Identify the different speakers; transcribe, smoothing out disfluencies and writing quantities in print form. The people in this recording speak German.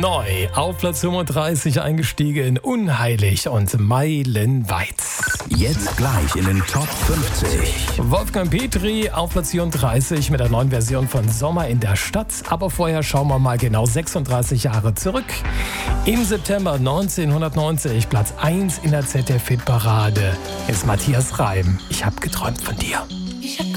Speaker 1: Neu auf Platz 35 eingestiegen, unheilig und meilenweit.
Speaker 2: Jetzt gleich in den Top 50.
Speaker 1: Wolfgang Petri auf Platz 34 mit der neuen Version von Sommer in der Stadt. Aber vorher schauen wir mal genau 36 Jahre zurück. Im September 1990, Platz 1 in der ZDF-Hitparade, ist Matthias Reim. Ich hab geträumt von dir.